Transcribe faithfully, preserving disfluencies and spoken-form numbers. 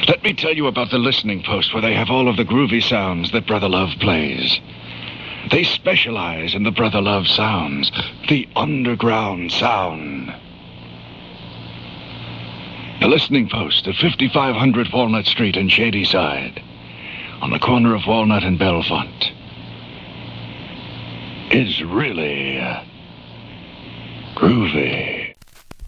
Let me tell you about the listening post where they have all of the groovy sounds that Brother Love plays. They specialize in the Brother Love sounds, the underground sound. The listening post at fifty-five hundred Walnut Street in Shadyside, on the corner of Walnut and Bellefonte, is really groovy.